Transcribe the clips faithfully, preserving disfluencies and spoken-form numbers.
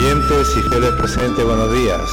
Oyentes y fieles presentes, buenos días.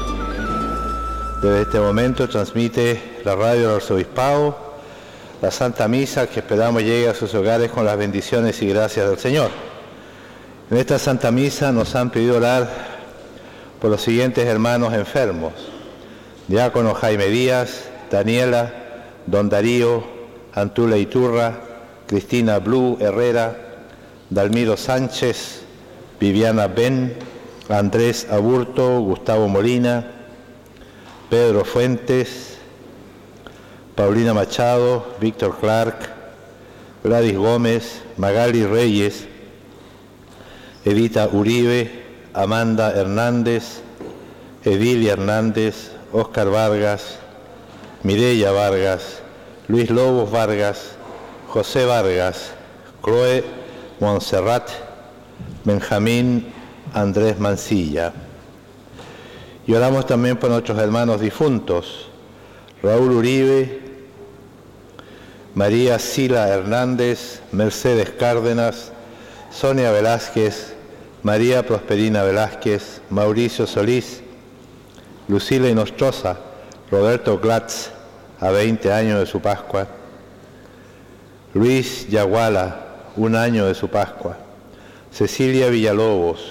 Desde este momento transmite la radio del Arzobispado la Santa Misa, que esperamos llegue a sus hogares con las bendiciones y gracias del Señor. En esta Santa Misa nos han pedido orar por los siguientes hermanos enfermos: Diácono Jaime Díaz, Daniela, Don Darío, Antula Iturra, Cristina Blue Herrera, Dalmiro Sánchez, Viviana Ben, Andrés Aburto, Gustavo Molina, Pedro Fuentes, Paulina Machado, Víctor Clark, Gladys Gómez, Magali Reyes, Evita Uribe, Amanda Hernández, Edilia Hernández, Óscar Vargas, Mireya Vargas, Luis Lobos Vargas, José Vargas, Chloe Montserrat, Benjamín Andrés Mancilla. Y oramos también por nuestros hermanos difuntos: Raúl Uribe, María Sila Hernández, Mercedes Cárdenas, Sonia Velázquez, María Prosperina Velázquez, Mauricio Solís, Lucila Inostroza, Roberto Glatz, a veinte años de su Pascua, Luis Yaguala, un año de su Pascua, Cecilia Villalobos,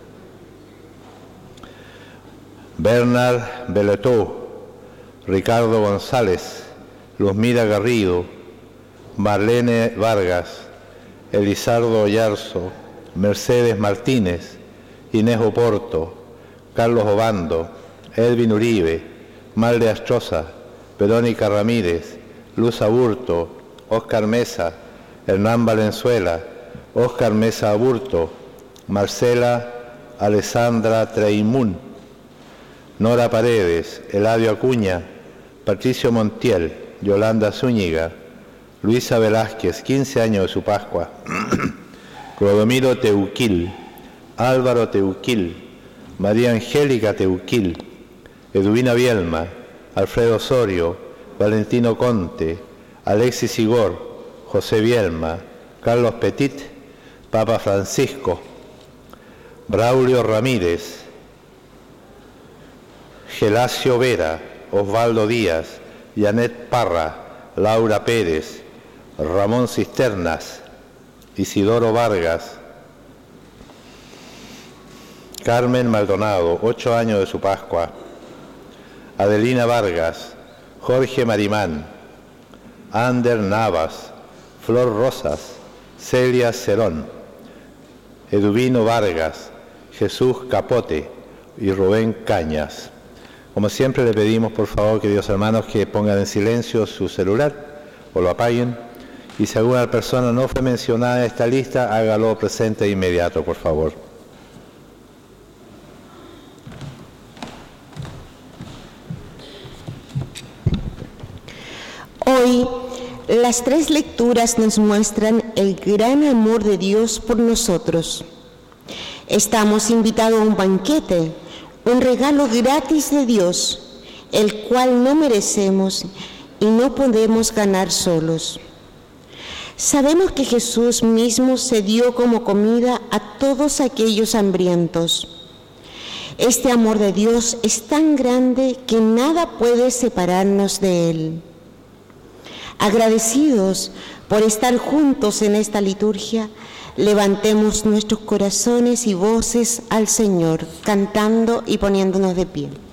Bernard Beletó, Ricardo González, Luzmira Garrido, Marlene Vargas, Elizardo Oyarzo, Mercedes Martínez, Inés Oporto, Carlos Obando, Edwin Uribe, Malde Astroza, Verónica Ramírez, Luz Aburto, Óscar Mesa, Hernán Valenzuela, Óscar Mesa Aburto, Marcela Alessandra Treimun, Nora Paredes, Eladio Acuña, Patricio Montiel, Yolanda Zúñiga, Luisa Velázquez, quince años de su Pascua, Clodomiro Teuquil, Álvaro Teuquil, María Angélica Teuquil, Edwina Bielma, Alfredo Osorio, Valentino Conte, Alexis Igor, José Bielma, Carlos Petit, Papa Francisco, Braulio Ramírez, Gelacio Vera, Osvaldo Díaz, Janet Parra, Laura Pérez, Ramón Cisternas, Isidoro Vargas, Carmen Maldonado, ocho años de su Pascua, Adelina Vargas, Jorge Marimán, Ander Navas, Flor Rosas, Celia Cerón, Eduvino Vargas, Jesús Capote y Rubén Cañas. Como siempre, le pedimos, por favor, queridos hermanos, que pongan en silencio su celular o lo apaguen. Y si alguna persona no fue mencionada en esta lista, hágalo presente de inmediato, por favor. Hoy, las tres lecturas nos muestran el gran amor de Dios por nosotros. Estamos invitados a un banquete, un regalo gratis de Dios, el cual no merecemos y no podemos ganar solos. Sabemos que Jesús mismo se dio como comida a todos aquellos hambrientos. Este amor de Dios es tan grande que nada puede separarnos de Él. Agradecidos por estar juntos en esta liturgia, levantemos nuestros corazones y voces al Señor, cantando y poniéndonos de pie.